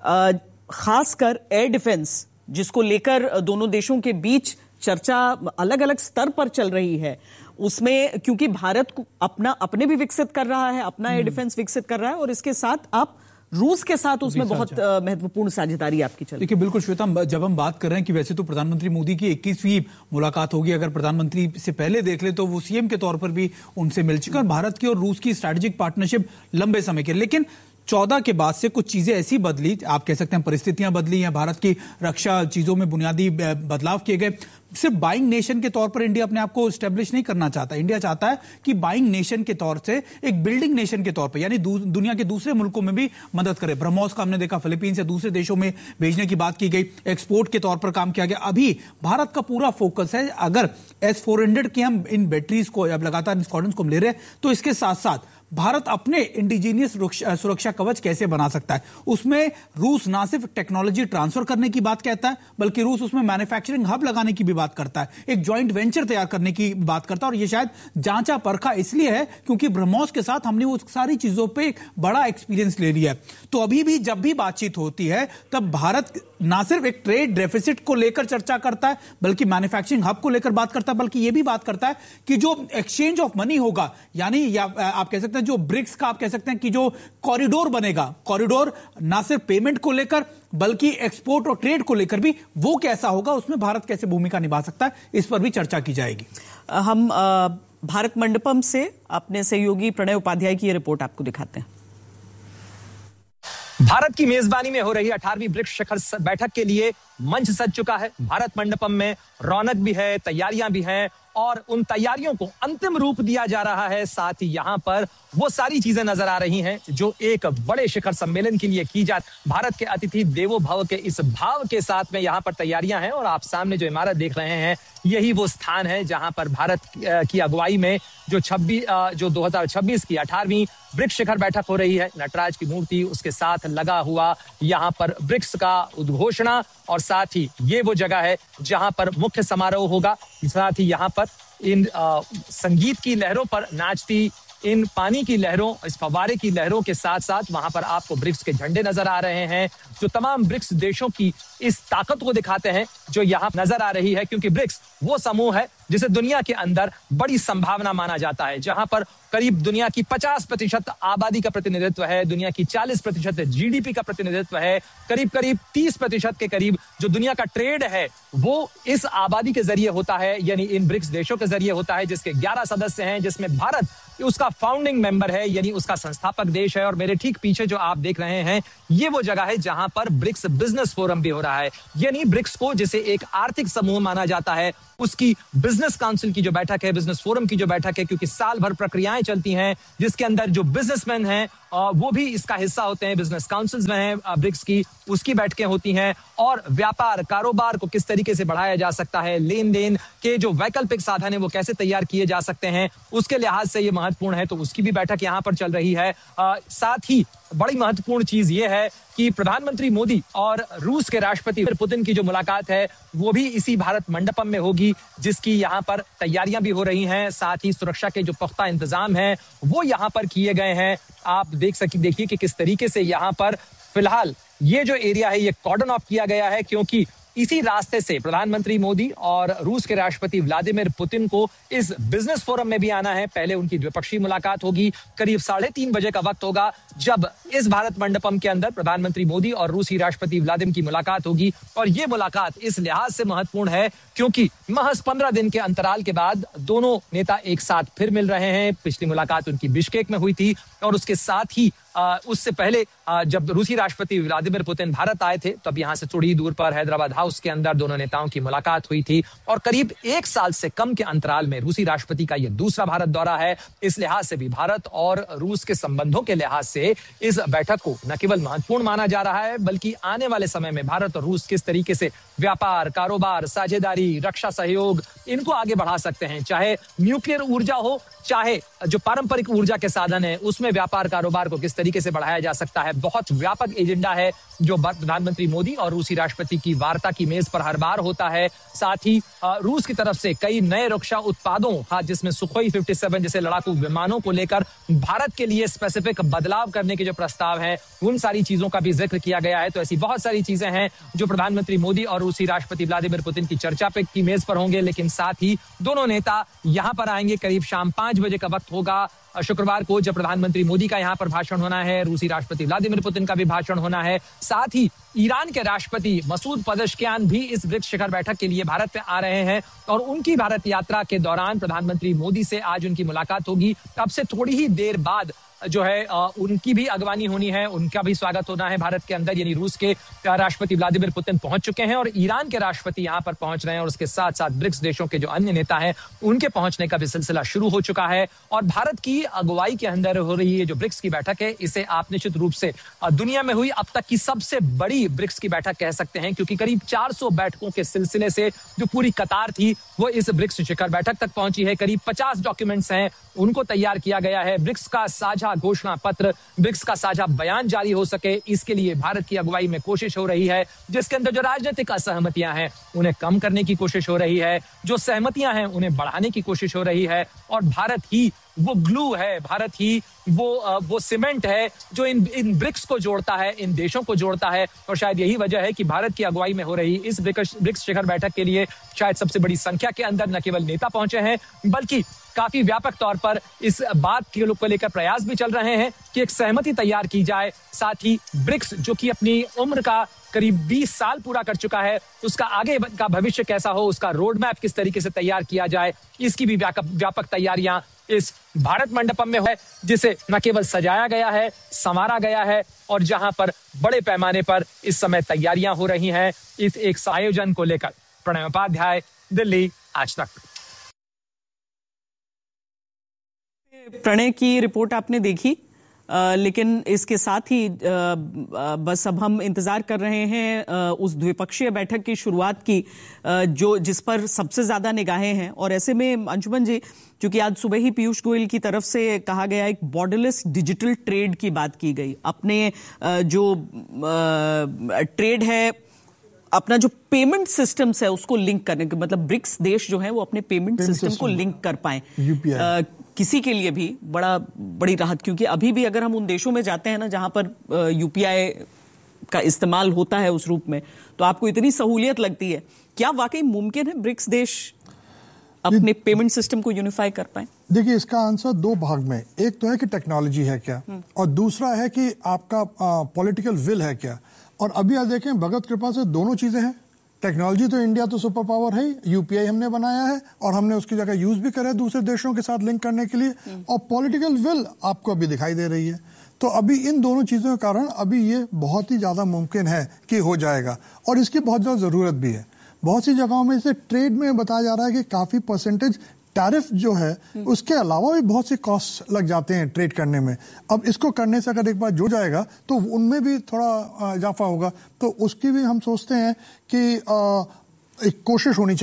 खासकर एयर डिफेंस, जिसको लेकर दोनों देशों के बीच चर्चा अलग अलग स्तर पर चल रही है, उसमें क्योंकि भारत को अपना अपने भी विकसित कर रहा है, अपना एयर डिफेंस विकसित कर रहा है, और इसके साथ आप रूस के साथ उसमें बहुत महत्वपूर्ण साझेदारी आपकी चल रही है। देखिए, बिल्कुल श्वेता, जब हम बात कर रहे हैं कि वैसे तो प्रधानमंत्री मोदी की इक्कीसवीं मुलाकात होगी, अगर प्रधानमंत्री से पहले देख ले तो वो सीएम के तौर पर भी उनसे मिल चुका है। भारत की और रूस की स्ट्रैटेजिक पार्टनरशिप लंबे समय की, लेकिन चौदह के बाद से कुछ चीजें ऐसी बदली, आप कह सकते हैं परिस्थितियां बदली हैं, भारत की रक्षा चीजों में बुनियादी बदलाव किए गए। सिर्फ बाइंग नेशन के तौर पर इंडिया अपने आप को स्टैब्लिश नहीं करना चाहता। इंडिया चाहता है कि बाइंग नेशन के तौर से एक बिल्डिंग नेशन के तौर पर, यानी दुनिया के दूसरे मुल्कों में भी मदद करे। ब्रह्मोस का हमने देखा, फिलीपींस या दूसरे देशों में भेजने की बात की गई, एक्सपोर्ट के तौर पर काम किया गया। अभी भारत का पूरा फोकस है, अगर एस फोर हंड्रेड की हम इन बैटरीज को अब लगातार स्क्वाड्रन्स को ले रहे हैं, तो इसके साथ साथ भारत अपने इंडिजीनियस सुरक्षा कवच कैसे बना सकता है। उसमें रूस ना सिर्फ टेक्नोलॉजी ट्रांसफर करने की बात कहता है, बल्कि रूस उसमें मैन्युफैक्चरिंग हब लगाने की भी बात करता है, एक जॉइंट वेंचर तैयार करने की बात करता है। और ये शायद जांचा परखा इसलिए है क्योंकि ब्रह्मोस के साथ हमने वो सारी चीजों पे एक बड़ा एक्सपीरियंस ले लिया है। तो अभी भी जब भी बातचीत होती है, तब भारत ना सिर्फ एक ट्रेड डेफिसिट को लेकर चर्चा करता है, बल्कि मैन्युफैक्चरिंग हब को लेकर बात करता है, बल्कि यह भी बात करता है कि जो एक्सचेंज ऑफ मनी होगा, यानी या आप कह सकते हैं जो ब्रिक्स का आप कह सकते हैं कि जो कॉरिडोर बनेगा, कॉरिडोर ना सिर्फ पेमेंट को लेकर बल्कि एक्सपोर्ट और ट्रेड को लेकर भी, वो कैसा होगा, उसमें भारत कैसे भूमिका निभा सकता है, इस पर भी चर्चा की जाएगी। हम भारत मंडपम से अपने सहयोगी प्रणय उपाध्याय की ये रिपोर्ट आपको दिखाते हैं। भारत की मेजबानी में हो रही अठारहवीं ब्रिक्स शिखर बैठक के लिए मंच सज चुका है। भारत मंडपम में रौनक भी है, तैयारियां भी हैं, और उन तैयारियों को अंतिम रूप दिया जा रहा है। साथ ही यहां पर वो सारी चीजें नजर आ रही हैं जो एक बड़े शिखर सम्मेलन के लिए की जाती। भारत के अतिथि देवो भव के इस भाव के साथ में यहां पर तैयारियां हैं, और आप सामने जो इमारत देख रहे हैं, यही वो स्थान है जहां पर भारत की अगुवाई में जो छब्बीस जो दो हज़ार छब्बीस की अठारहवीं ब्रिक्स शिखर बैठक हो रही है। नटराज की मूर्ति, उसके साथ लगा हुआ यहां पर ब्रिक्स का उद्घोषणा, और साथ ही ये वो जगह है जहां पर मुख्य समारोह होगा। साथ ही यहां पर इन आ, संगीत की लहरों पर नाचती इन पानी की लहरों, इस फव्वारे की लहरों के साथ साथ वहां पर आपको ब्रिक्स के झंडे नजर आ रहे हैं, जो तमाम ब्रिक्स देशों की इस ताकत को दिखाते हैं जो यहां नजर आ रही है। क्योंकि ब्रिक्स वो समूह है जिसे दुनिया के अंदर बड़ी संभावना माना जाता है, जहां पर करीब दुनिया की पचास प्रतिशत आबादी का प्रतिनिधित्व है, दुनिया की चालीस प्रतिशत जीडीपी का प्रतिनिधित्व है, करीब करीब तीस प्रतिशत के करीब जो दुनिया का ट्रेड है वो इस आबादी के जरिए होता है, यानी इन ब्रिक्स देशों के जरिए होता है, जिसके ग्यारह सदस्य हैं, जिसमें भारत उसका फाउंडिंग मेंबर है, यानी उसका संस्थापक देश है। और मेरे ठीक पीछे जो आप देख रहे हैं, ये वो जगह है जहां पर ब्रिक्स बिजनेस फोरम भी हो रहा है। यानी ब्रिक्स को जिसे एक आर्थिक समूह माना जाता है, उसकी बिजनेस काउंसिल की जो बैठक है, बिजनेस फोरम की जो बैठक है, क्योंकि साल भर प्रक्रियाएं चलती हैं जिसके अंदर जो बिजनेसमैन हैं वो भी इसका हिस्सा होते हैं, बिजनेस काउंसिल्स में हैं ब्रिक्स की, उसकी बैठकें होती हैं, और व्यापार कारोबार को किस तरीके से बढ़ाया जा सकता है, लेन देन के जो वैकल्पिक साधन है वो कैसे तैयार किए जा सकते हैं, उसके लिहाज से ये महत्व महत्वपूर्ण है, तो उसकी भी बैठक यहां पर चल रही है। आ, साथ ही बड़ी महत्वपूर्ण चीज यह है कि प्रधानमंत्री मोदी और रूस के राष्ट्रपति पुतिन की जो मुलाकात है वो भी इसी भारत मंडपम में होगी, जिसकी यहां पर तैयारियां भी हो रही हैं। साथ ही सुरक्षा के जो पुख्ता इंतजाम हैं वो यहां पर किए गए हैं। आप देख सके देखिए कि किस तरीके से यहां पर फिलहाल ये जो एरिया है ये कॉर्डन ऑफ किया गया है, क्योंकि इसी रास्ते से प्रधानमंत्री मोदी और रूस के राष्ट्रपति व्लादिमीर पुतिन को इस बिजनेस फोरम में भी आना है। पहले उनकी द्विपक्षीय मुलाकात होगी, करीब साढ़े तीन बजे का वक्त होगा जब इस भारत मंडपम के अंदर प्रधानमंत्री मोदी और रूसी राष्ट्रपति व्लादिमीर की मुलाकात होगी। और ये मुलाकात इस लिहाज से महत्वपूर्ण है क्योंकि महज पंद्रह दिन के अंतराल के बाद दोनों नेता एक साथ फिर मिल रहे हैं। पिछली मुलाकात उनकी बिश्केक में हुई थी और उसके साथ ही आ, उससे पहले आ, जब रूसी राष्ट्रपति व्लादिमीर पुतिन भारत आए थे तब यहां से थोड़ी दूर पर हैदराबाद हाउस के अंदर दोनों नेताओं की मुलाकात हुई थी। और करीब एक साल से कम के अंतराल में रूसी राष्ट्रपति का यह दूसरा भारत दौरा है। इस लिहाज से भी भारत और रूस के संबंधों के लिहाज से इस बैठक को न केवल महत्वपूर्ण माना जा रहा है बल्कि आने वाले समय में भारत और रूस किस तरीके से व्यापार, कारोबार, साझेदारी, रक्षा सहयोग इनको आगे बढ़ा सकते हैं। चाहे न्यूक्लियर ऊर्जा हो, चाहे जो पारंपरिक ऊर्जा के साधन है उसमें व्यापार कारोबार को किस तरीके से बढ़ाया जा सकता है। बहुत व्यापक एजेंडा है जो प्रधानमंत्री मोदी और रूसी राष्ट्रपति की वार्ता की मेज पर हर बार होता है। साथ ही रूस की तरफ से कई नए रक्षा उत्पादों हाँ जिसमें सुखोई सत्तावन जैसे लड़ाकू विमानों को लेकर भारत के लिए स्पेसिफिक बदलाव करने के जो प्रस्ताव है उन सारी चीजों का भी जिक्र किया गया है। तो ऐसी बहुत सारी चीजें हैं जो प्रधानमंत्री मोदी और रूसी राष्ट्रपति व्लादिमीर पुतिन की चर्चा पे की मेज पर होंगे। लेकिन साथ ही दोनों नेता यहां पर आएंगे, करीब शाम पांच बजे का वक्त होगा शुक्रवार को जब प्रधानमंत्री मोदी का यहां पर भाषण होना है, रूसी राष्ट्रपति व्लादिमीर पुतिन का भी भाषण होना है। साथ ही ईरान के राष्ट्रपति मसूद पज़ेश्कियान भी इस ब्रिक्स शिखर बैठक के लिए भारत में आ रहे हैं और उनकी भारत यात्रा के दौरान प्रधानमंत्री मोदी से आज उनकी मुलाकात होगी। अब से थोड़ी ही देर बाद जो है उनकी भी अगवानी होनी है, उनका भी स्वागत होना है भारत के अंदर। यानी रूस के राष्ट्रपति व्लादिमीर पुतिन पहुंच चुके हैं और ईरान के राष्ट्रपति यहां पर पहुंच रहे हैं और उसके साथ साथ ब्रिक्स देशों के जो अन्य नेता हैं उनके पहुंचने का भी सिलसिला शुरू हो चुका है। और भारत की अगुवाई के अंदर हो रही है जो ब्रिक्स की बैठक है, इसे आप निश्चित रूप से दुनिया में हुई अब तक की सबसे बड़ी ब्रिक्स की बैठक कह सकते हैं, क्योंकि करीब चार सौ बैठकों के सिलसिले से जो पूरी कतार थी वो इस ब्रिक्स शिखर बैठक तक पहुंची है। करीब पचास डॉक्यूमेंट्स हैं उनको तैयार किया गया है। ब्रिक्स का साझा घोषणा पत्र, ब्रिक्स का साझा बयान जारी हो सके इसके लिए भारत की अगुवाई में कोशिश हो रही है, जिसके अंदर जो राजनीतिक असहमतियां हैं उन्हें कम करने की कोशिश हो रही है, जो सहमतियां हैं उन्हें बढ़ाने की कोशिश हो रही है। और भारत ही वो ग्लू है, भारत ही वो वो सीमेंट है जो इन इन ब्रिक्स को जोड़ता है, इन देशों को जोड़ता है। और शायद यही वजह है कि भारत की अगुवाई में हो रही इस ब्रिक्स शिखर बैठक के लिए शायद सबसे बड़ी संख्या के अंदर न केवल नेता पहुंचे हैं बल्कि काफी व्यापक तौर पर इस बात के को लेकर प्रयास भी चल रहे हैं कि एक सहमति तैयार की जाए। साथ ही ब्रिक्स जो कि अपनी उम्र का करीब बीस साल पूरा कर चुका है उसका आगे का भविष्य कैसा हो, उसका रोड मैप किस तरीके से तैयार किया जाए, इसकी भी व्यापक तैयारियां इस भारत मंडपम में है, जिसे न केवल सजाया गया है, संवारा गया है और जहां पर बड़े पैमाने पर इस समय तैयारियां हो रही हैं इस एक आयोजन को लेकर। प्रणय उपाध्याय, दिल्ली, आज तक। प्रणय की रिपोर्ट आपने देखी, आ, लेकिन इसके साथ ही आ, आ, बस अब हम इंतजार कर रहे हैं आ, उस द्विपक्षीय बैठक की शुरुआत की आ, जो जिस पर सबसे ज्यादा निगाहें हैं। और ऐसे में अंशुमन जी, क्योंकि आज सुबह ही पीयूष गोयल की तरफ से कहा गया एक बॉर्डरलेस डिजिटल ट्रेड की बात की गई, अपने आ, जो आ, ट्रेड है, अपना जो पेमेंट सिस्टम्स है उसको लिंक करने के, मतलब ब्रिक्स देश जो है वो अपने पेमेंट सिस्टम को लिंक कर पाए, यूपीआई किसी के लिए भी बड़ा बड़ी राहत। क्योंकि अभी भी अगर हम उन देशों में जाते हैं ना जहां पर यूपीआई का इस्तेमाल होता है उस रूप में, तो आपको इतनी सहूलियत लगती है। क्या वाकई मुमकिन है ब्रिक्स देश अपने पेमेंट सिस्टम को यूनिफाई कर पाए? देखिए, इसका आंसर दो भाग में, एक तो है कि टेक्नोलॉजी है क्या और दूसरा है कि आपका पॉलिटिकल विल है क्या। और अभी आप देखें भगत कृपा से दोनों चीजें हैं। टेक्नोलॉजी तो इंडिया तो सुपर पावर है, यूपीआई हमने बनाया है और हमने उसकी जगह यूज भी करा है दूसरे देशों के साथ लिंक करने के लिए, और पॉलिटिकल विल आपको अभी दिखाई दे रही है। तो अभी इन दोनों चीजों के कारण अभी ये बहुत ही ज्यादा मुमकिन है कि हो जाएगा और इसकी बहुत ज्यादा जरूरत भी है। बहुत सी जगहों में इसे ट्रेड में बताया जा रहा है कि काफी परसेंटेज टैरिफ जो है उसके अलावा भी बहुत से कॉस्ट लग जाते हैं ट्रेड करने में। अब इसको करने से अगर एक बार जुड़ जाएगा तो उनमें भी थोड़ा इजाफा होगा, तो उसकी भी हम सोचते हैं कि एक कोशिश होनी चाहिए।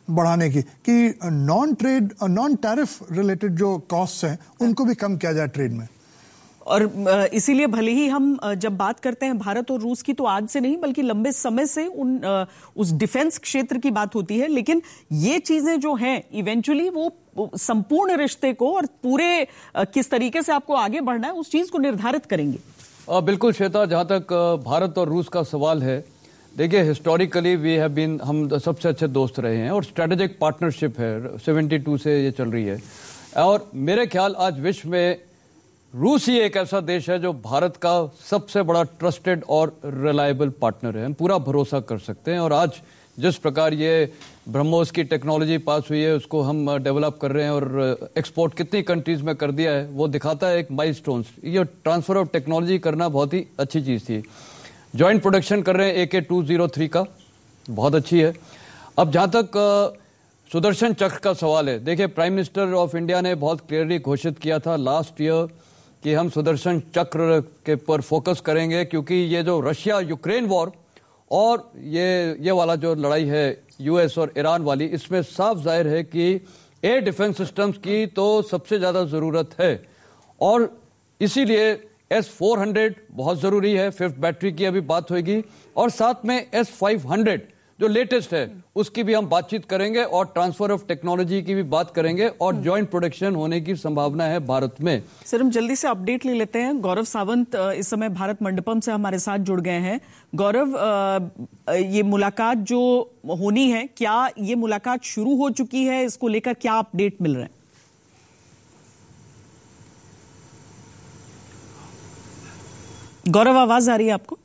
बढ़ाने की, कि non trade non tariff related जो कॉस्ट्स हैं उनको भी कम किया जाए ट्रेड में। और इसीलिए भले ही हम जब बात करते हैं भारत और रूस की, तो आज से नहीं बल्कि लंबे समय से उन उस डिफेंस क्षेत्र की बात होती है, लेकिन ये चीजें जो हैं इवेंचुअली वो संपूर्ण रिश्ते को और पूरे किस तरीके से आपको आगे बढ़ना है उस चीज को निर्धारित करेंगे। बिल्कुल श्वेता, जहां तक भारत और रूस का सवाल है, देखिए हिस्टोरिकली वी हैव बीन, हम सबसे अच्छे दोस्त रहे हैं और स्ट्रेटेजिक पार्टनरशिप है, बहत्तर से ये चल रही है। और मेरे ख्याल आज विश्व में रूस ही एक ऐसा देश है जो भारत का सबसे बड़ा ट्रस्टेड और रिलायबल पार्टनर है, हम पूरा भरोसा कर सकते हैं। और आज जिस प्रकार ये ब्रह्मोस की टेक्नोलॉजी पास हुई है उसको हम डेवलप कर रहे हैं और एक्सपोर्ट कितनी कंट्रीज में कर दिया है, वो दिखाता है एक माइलस्टोन्स। ये ट्रांसफर ऑफ टेक्नोलॉजी करना बहुत ही अच्छी चीज थी। जॉइंट प्रोडक्शन कर रहे हैं ए के टू जीरो थ्री का, बहुत अच्छी है। अब जहां तक सुदर्शन चक्र का सवाल है, देखिए प्राइम मिनिस्टर ऑफ इंडिया ने बहुत क्लियरली घोषित किया था लास्ट ईयर कि हम सुदर्शन चक्र के पर फोकस करेंगे, क्योंकि ये जो रशिया यूक्रेन वॉर और ये ये वाला जो लड़ाई है यूएस और ईरान वाली, इसमें साफ जाहिर है कि एयर डिफेंस सिस्टम्स की तो सबसे ज्यादा जरूरत है और इसीलिए एस फोर हंड्रेड बहुत जरूरी है। फिफ्थ बैटरी की अभी बात होगी और साथ में एस फाइव हंड्रेड जो लेटेस्ट है उसकी भी हम बातचीत करेंगे और ट्रांसफर ऑफ टेक्नोलॉजी की भी बात करेंगे और जॉइंट प्रोडक्शन होने की संभावना है भारत में। सर हम जल्दी से अपडेट ले लेते हैं। गौरव सावंत इस समय भारत मंडपम से हमारे साथ जुड़ गए हैं। गौरव, ये मुलाकात जो होनी है, क्या ये मुलाकात शुरू हो चुकी है? इसको लेकर क्या अपडेट मिल रहे हैं? गौरव, आवाज आ रही है आपको?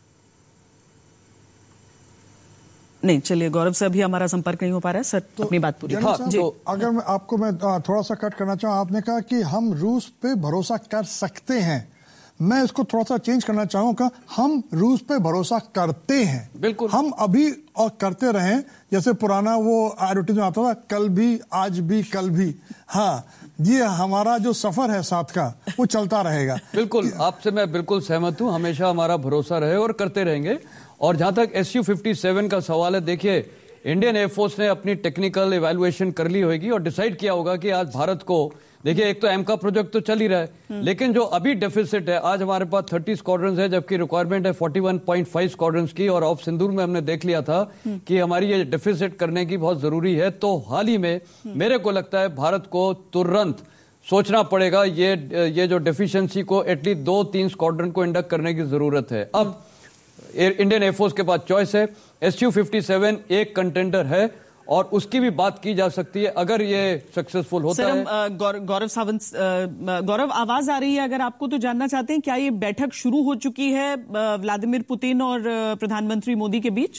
नहीं, चलिए गौरव से अभी हमारा संपर्क नहीं हो पा रहा है। सर तो अपनी बात पूरी। हाँ, तो अगर मैं आपको मैं थोड़ा सा कट करना चाहूँ, आपने कहा कि हम रूस पे भरोसा कर सकते हैं, मैं इसको थोड़ा सा चेंज करना चाहूंगा, हम रूस पे भरोसा करते हैं। बिल्कुल, हम अभी और करते रहें, जैसे पुराना वो एडवर्टाइजमेंट आता था, कल भी आज भी कल भी। हाँ, ये हमारा जो सफर है साथ का वो चलता रहेगा। बिल्कुल, आपसे मैं बिल्कुल सहमत हूं, हमेशा हमारा भरोसा रहे और करते रहेंगे। और जहां तक एस यू फिफ्टी सेवन का सवाल है, देखिए इंडियन एयरफोर्स ने अपनी टेक्निकल इवैल्यूएशन कर ली होगी और डिसाइड किया होगा कि आज भारत को, देखिए एक तो एम का प्रोजेक्ट तो चल ही रहा है, लेकिन जो अभी डेफिसिट है, आज हमारे पास तीस स्क्वाड्रंस है जबकि रिक्वायरमेंट है इकतालीस पॉइंट पाँच स्क्वाड्रंस की और ऑफ सिंदूर में हमने देख लिया था कि हमारी ये डेफिसिट करने की बहुत जरूरी है। तो हाल ही में मेरे को लगता है भारत को तुरंत सोचना पड़ेगा, ये ये जो डेफिशिएंसी को एटलीस्ट दो तीन स्क्वाड्रन को इंडक्ट करने की जरूरत है। अब इंडियन एयरफोर्स के पास चॉइस है, एस यू फिफ्टी सेवन एक कंटेंडर है और उसकी भी बात की जा सकती है अगर ये सक्सेसफुल होता है। गौरव गौरव सावंत, गौरव आवाज आ रही है अगर आपको, तो जानना चाहते हैं क्या ये बैठक शुरू हो चुकी है व्लादिमीर पुतिन और प्रधानमंत्री मोदी के बीच?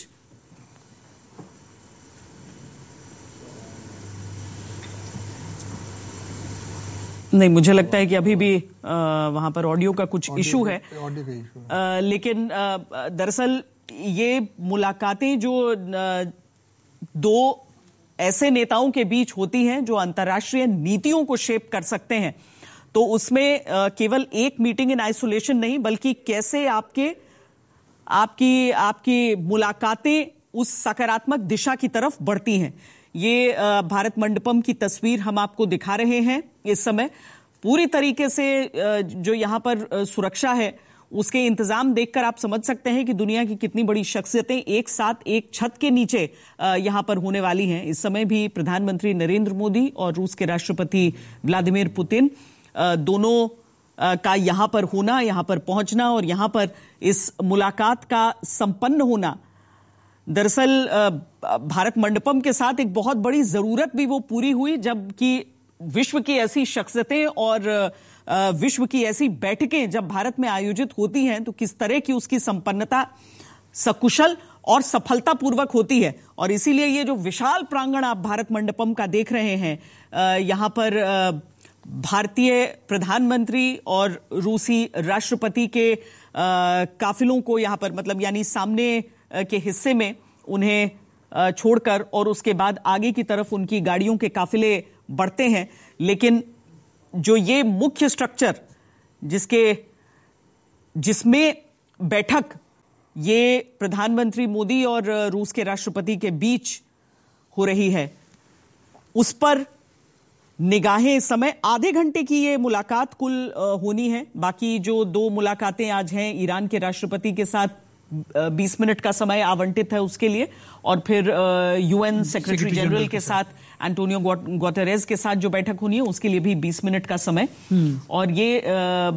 नहीं, मुझे लगता है कि अभी भी आ, वहां पर ऑडियो का कुछ इशू है, आ, लेकिन दरअसल ये मुलाकातें जो आ, दो ऐसे नेताओं के बीच होती हैं जो अंतर्राष्ट्रीय नीतियों को शेप कर सकते हैं, तो उसमें आ, केवल एक मीटिंग इन आइसोलेशन नहीं, बल्कि कैसे आपके आपकी आपकी मुलाकातें उस सकारात्मक दिशा की तरफ बढ़ती हैं। ये भारत मंडपम की तस्वीर हम आपको दिखा रहे हैं इस समय। पूरी तरीके से जो यहाँ पर सुरक्षा है उसके इंतजाम देखकर आप समझ सकते हैं कि दुनिया की कितनी बड़ी शख्सियतें एक साथ एक छत के नीचे यहाँ पर होने वाली हैं। इस समय भी प्रधानमंत्री नरेंद्र मोदी और रूस के राष्ट्रपति व्लादिमीर पुतिन दोनों का यहाँ पर होना, यहाँ पर पहुंचना और यहाँ पर इस मुलाकात का संपन्न होना, दरअसल भारत मंडपम के साथ एक बहुत बड़ी जरूरत भी वो पूरी हुई, जबकि विश्व की ऐसी शख्सियतें और विश्व की ऐसी बैठकें जब भारत में आयोजित होती हैं तो किस तरह की उसकी संपन्नता सकुशल और सफलतापूर्वक होती है। और इसीलिए ये जो विशाल प्रांगण आप भारत मंडपम का देख रहे हैं, यहाँ पर भारतीय प्रधानमंत्री और रूसी राष्ट्रपति के काफिलों को यहाँ पर, मतलब यानी सामने के हिस्से में उन्हें छोड़कर और उसके बाद आगे की तरफ उनकी गाड़ियों के काफिले बढ़ते हैं। लेकिन जो ये मुख्य स्ट्रक्चर जिसके जिसमें बैठक ये प्रधानमंत्री मोदी और रूस के राष्ट्रपति के बीच हो रही है, उस पर निगाहें इस समय, आधे घंटे की ये मुलाकात कुल होनी है। बाकी जो दो मुलाकातें आज हैं, ईरान के राष्ट्रपति के साथ बीस मिनट का समय आवंटित है उसके लिए, और फिर यूएन सेक्रेटरी जनरल के साथ एंटोनियो गुटेरेस के साथ जो बैठक होनी है उसके लिए भी बीस मिनट का समय। और ये